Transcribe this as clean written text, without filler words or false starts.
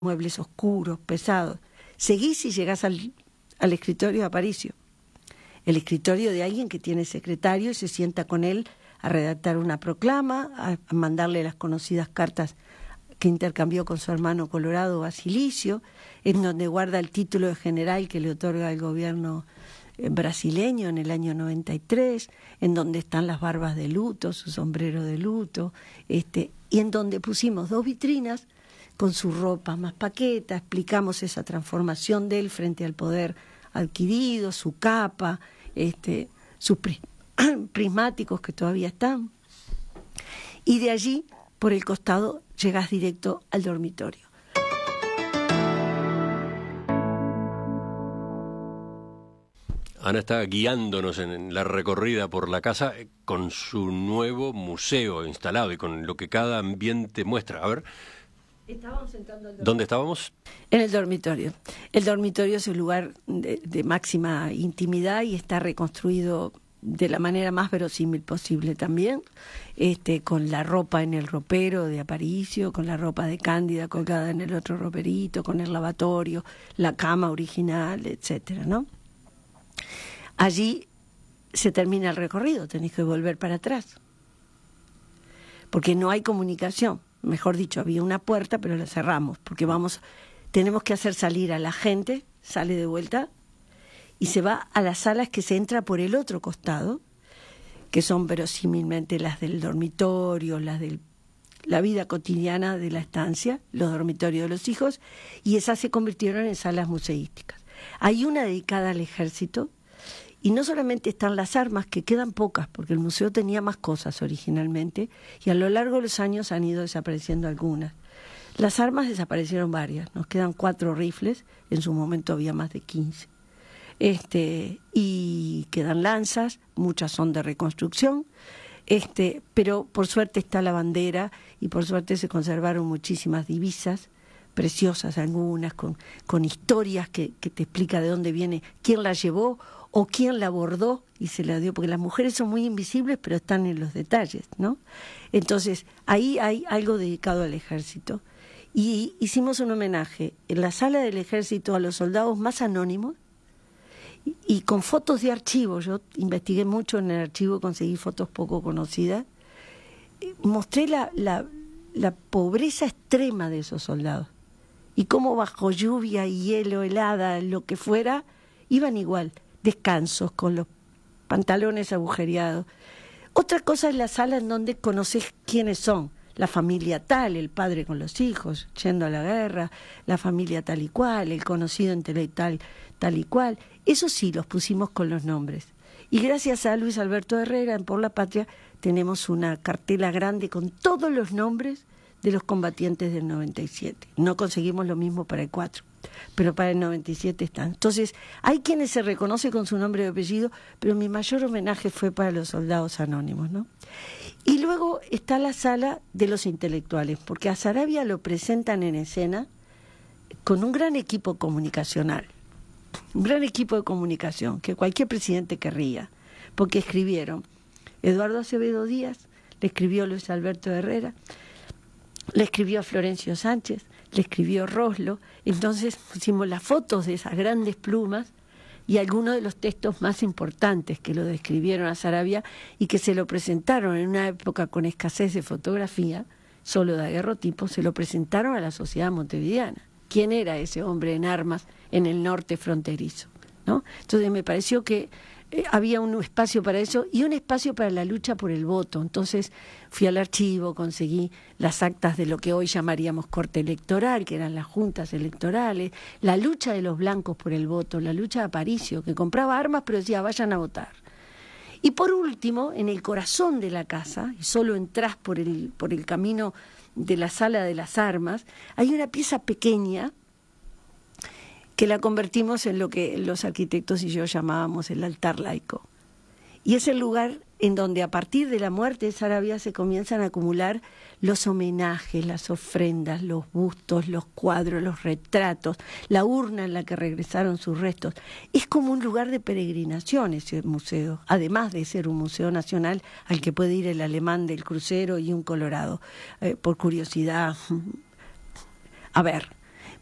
muebles oscuros, pesados. Seguís y llegás al escritorio de Aparicio. El escritorio de alguien que tiene secretario y se sienta con él a redactar una proclama, a mandarle las conocidas cartas que intercambió con su hermano colorado Basilicio, en donde guarda el título de general que le otorga el gobierno brasileño en el año 93, en donde están las barbas de luto, su sombrero de luto, y en donde pusimos 2 vitrinas con su ropa más paqueta, explicamos esa transformación de él frente al poder adquirido, su capa, sus prismáticos que todavía están. Y de allí, por el costado, llegás directo al dormitorio. Ana está guiándonos en la recorrida por la casa con su nuevo museo instalado y con lo que cada ambiente muestra. A ver, ¿dónde estábamos? En el dormitorio. El dormitorio es un lugar de máxima intimidad y está reconstruido de la manera más verosímil posible también, con la ropa en el ropero de Aparicio, con la ropa de Cándida colgada en el otro roperito, con el lavatorio, la cama original, etcétera, ¿no? Allí se termina el recorrido, tenés que volver para atrás, porque no hay comunicación. Mejor dicho, había una puerta, pero la cerramos, porque tenemos que hacer salir a la gente, sale de vuelta, y se va a las salas que se entra por el otro costado, que son verosímilmente las del dormitorio, las de la vida cotidiana de la estancia, los dormitorios de los hijos, y esas se convirtieron en salas museísticas. Hay una dedicada al ejército, y no solamente están las armas, que quedan pocas, porque el museo tenía más cosas originalmente, y a lo largo de los años han ido desapareciendo algunas. Las armas desaparecieron varias, nos quedan 4 rifles, en su momento había más de 15. Y quedan lanzas, muchas son de reconstrucción, pero por suerte está la bandera, y por suerte se conservaron muchísimas divisas, preciosas algunas, con historias que te explica de dónde viene, quién la llevó o quién la bordó y se la dio, porque las mujeres son muy invisibles, pero están en los detalles, ¿no? Entonces, ahí hay algo dedicado al ejército. Y hicimos un homenaje en la sala del ejército a los soldados más anónimos y con fotos de archivo. Yo investigué mucho en el archivo, conseguí fotos poco conocidas. Mostré la pobreza extrema de esos soldados y cómo bajo lluvia, hielo, helada, lo que fuera, iban igual, descansos, con los pantalones agujereados. Otra cosa es la sala en donde conoces quiénes son, la familia tal, el padre con los hijos, yendo a la guerra, la familia tal y cual, el conocido intelectual tal y cual. Eso sí, los pusimos con los nombres. Y gracias a Luis Alberto Herrera, en Por la Patria, tenemos una cartela grande con todos los nombres de los combatientes del 97. No conseguimos lo mismo para el 4, pero para el 97 están. Entonces, hay quienes se reconocen con su nombre y apellido, pero mi mayor homenaje fue para los soldados anónimos, ¿no? Y luego está la sala de los intelectuales, porque a Saravia lo presentan en escena con un gran equipo comunicacional, un gran equipo de comunicación que cualquier presidente querría, porque escribieron Eduardo Acevedo Díaz, le escribió Luis Alberto Herrera, le escribió Florencio Sánchez, le escribió Roslo. Entonces pusimos las fotos de esas grandes plumas y algunos de los textos más importantes que lo describieron a Saravia y que se lo presentaron en una época con escasez de fotografía, solo de daguerrotipo, se lo presentaron a la sociedad montevideana. ¿Quién era ese hombre en armas en el norte fronterizo? ¿No? Entonces me pareció que había un espacio para eso y un espacio para la lucha por el voto. Entonces fui al archivo, conseguí las actas de lo que hoy llamaríamos corte electoral, que eran las juntas electorales, la lucha de los blancos por el voto, la lucha de Aparicio, que compraba armas pero decía vayan a votar. Y por último, en el corazón de la casa, y solo entrás por el camino de la sala de las armas, hay una pieza pequeña que la convertimos en lo que los arquitectos y yo llamábamos el altar laico. Y es el lugar en donde a partir de la muerte de Saravia se comienzan a acumular los homenajes, las ofrendas, los bustos, los cuadros, los retratos, la urna en la que regresaron sus restos. Es como un lugar de peregrinación ese museo, además de ser un museo nacional al que puede ir el alemán del crucero y un colorado, por curiosidad. A ver,